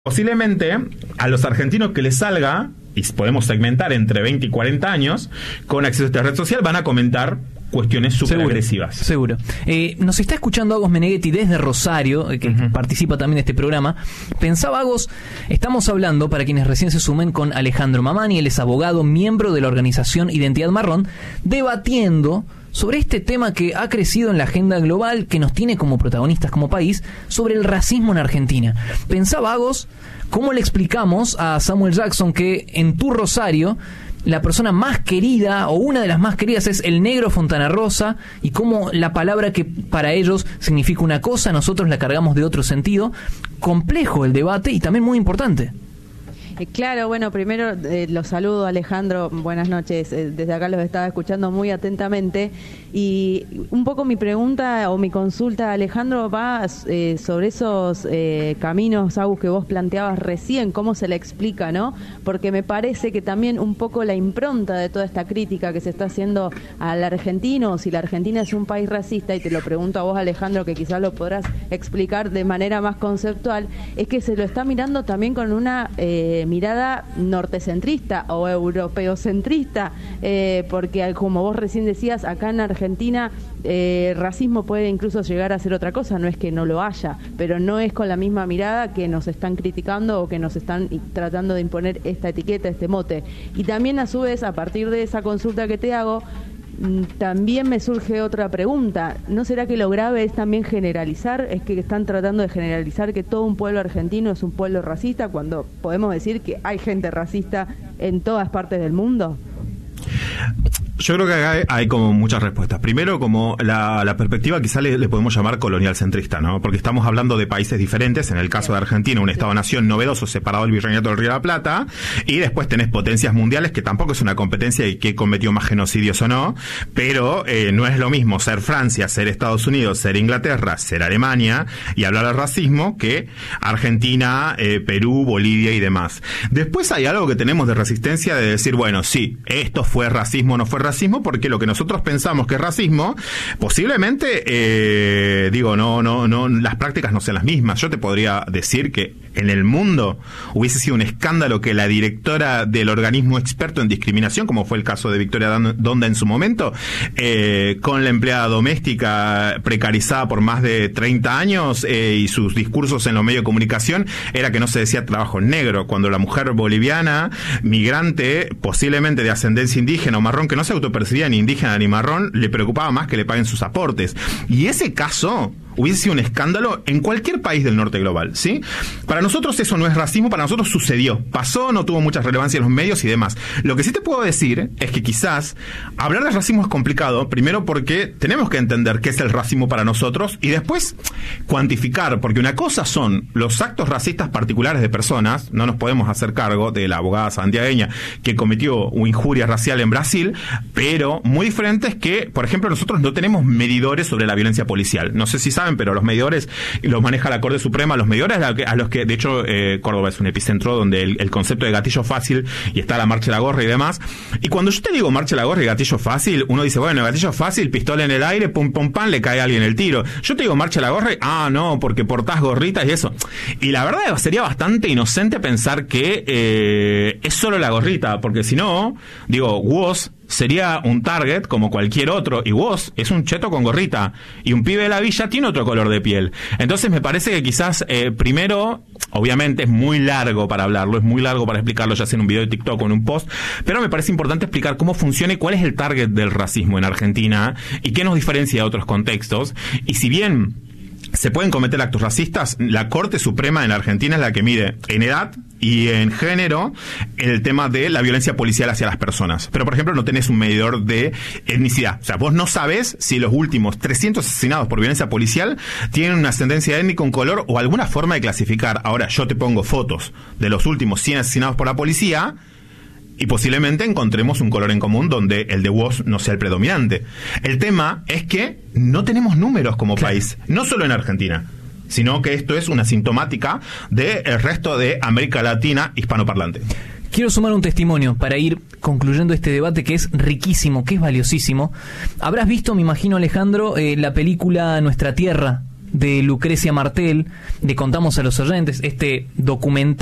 Posiblemente a los argentinos que les salga, y podemos segmentar entre 20 y 40 años, con acceso a esta red social, van a comentar cuestiones súper agresivas. Seguro. Nos está escuchando Agos Meneghetti desde Rosario, que participa también de este programa. Pensaba, Agos, estamos hablando, para quienes recién se sumen, con Alejandro Mamani. Él es abogado, miembro de la organización Identidad Marrón, debatiendo sobre este tema que ha crecido en la agenda global, que nos tiene como protagonistas como país, sobre el racismo en Argentina. Pensaba, Agos, ¿cómo le explicamos a Samuel Jackson que en tu Rosario la persona más querida, o una de las más queridas, es el negro Fontana Rosa, y cómo la palabra que para ellos significa una cosa, nosotros la cargamos de otro sentido? Complejo el debate y también muy importante. Claro, bueno, primero los saludo, Alejandro, buenas noches, desde acá los estaba escuchando muy atentamente, y un poco mi pregunta o mi consulta, Alejandro, va sobre esos caminos, Agus, que vos planteabas recién, cómo se le explica, ¿no? Porque me parece que también un poco la impronta de toda esta crítica que se está haciendo al argentino, si la Argentina es un país racista, y te lo pregunto a vos, Alejandro, que quizás lo podrás explicar de manera más conceptual, es que se lo está mirando también con una mirada nortecentrista o europeocentrista, porque como vos recién decías, acá en Argentina racismo puede incluso llegar a ser otra cosa, no es que no lo haya, pero no es con la misma mirada que nos están criticando o que nos están tratando de imponer esta etiqueta, este mote. Y también, a su vez, a partir de esa consulta que te hago, también me surge otra pregunta. ¿No será que lo grave es también generalizar? ¿Es que están tratando de generalizar que todo un pueblo argentino es un pueblo racista, cuando podemos decir que hay gente racista en todas partes del mundo? Yo creo que acá hay como muchas respuestas. Primero, como la perspectiva quizá le podemos llamar colonial centrista, ¿no? Porque estamos hablando de países diferentes. En el caso de Argentina, un Estado-nación novedoso separado del Virreinato del Río de la Plata, y después tenés potencias mundiales, que tampoco es una competencia de quién cometió más genocidios o no, pero no es lo mismo ser Francia, ser Estados Unidos, ser Inglaterra, ser Alemania, y hablar de racismo, que Argentina, Perú, Bolivia y demás. Después hay algo que tenemos de resistencia de decir, bueno, sí, esto fue racismo o no fue racismo, porque lo que nosotros pensamos que es racismo, posiblemente, no, las prácticas no sean las mismas. Yo te podría decir que en el mundo hubiese sido un escándalo que la directora del organismo experto en discriminación, como fue el caso de Victoria Donda en su momento, con la empleada doméstica precarizada por más de 30 años, y sus discursos en los medios de comunicación era que no se decía trabajo negro, cuando la mujer boliviana, migrante, posiblemente de ascendencia indígena o marrón, que no se autopercibía ni indígena ni marrón, le preocupaba más que le paguen sus aportes. Y ese caso hubiese sido un escándalo en cualquier país del norte global, ¿sí? Para nosotros eso no es racismo, para nosotros sucedió, pasó, no tuvo mucha relevancia en los medios y demás. Lo que sí te puedo decir es que quizás hablar de racismo es complicado, primero porque tenemos que entender qué es el racismo para nosotros, y después cuantificar, porque una cosa son los actos racistas particulares de personas, no nos podemos hacer cargo de la abogada santiagueña que cometió una injuria racial en Brasil, pero muy diferente es que, por ejemplo, nosotros no tenemos medidores sobre la violencia policial. No sé si saben, pero los medidores los maneja la Corte Suprema, los medidores a los que, de hecho, Córdoba es un epicentro donde el concepto de gatillo fácil, y está la marcha de la gorra y demás. Y cuando yo te digo marcha de la gorra y gatillo fácil, uno dice, bueno, gatillo fácil, pistola en el aire, pum pum pam, le cae a alguien el tiro. Yo te digo marcha de la gorra y, no, porque portás gorritas y eso. Y la verdad sería bastante inocente pensar que es solo la gorrita, porque si no, digo, vos sería un target como cualquier otro, y vos es un cheto con gorrita, y un pibe de la villa tiene otro color de piel. Entonces me parece que quizás primero, obviamente es muy largo para hablarlo, es muy largo para explicarlo, ya sea en un video de TikTok o en un post, pero me parece importante explicar cómo funciona y cuál es el target del racismo en Argentina y qué nos diferencia de otros contextos. Y si bien se pueden cometer actos racistas, la Corte Suprema en Argentina es la que mide en edad y en género el tema de la violencia policial hacia las personas. Pero, por ejemplo, no tenés un medidor de etnicidad. O sea, vos no sabés si los últimos 300 asesinados por violencia policial tienen una ascendencia étnica, un color o alguna forma de clasificar. Ahora, yo te pongo fotos de los últimos 100 asesinados por la policía, y posiblemente encontremos un color en común donde el de vos no sea el predominante. El tema es que no tenemos números como país, no solo en Argentina, sino que esto es una sintomática del resto de América Latina hispanoparlante. Quiero sumar un testimonio para ir concluyendo este debate, que es riquísimo, que es valiosísimo. Habrás visto, me imagino, Alejandro, la película Nuestra Tierra, de Lucrecia Martel, de Contamos a los oyentes, este documental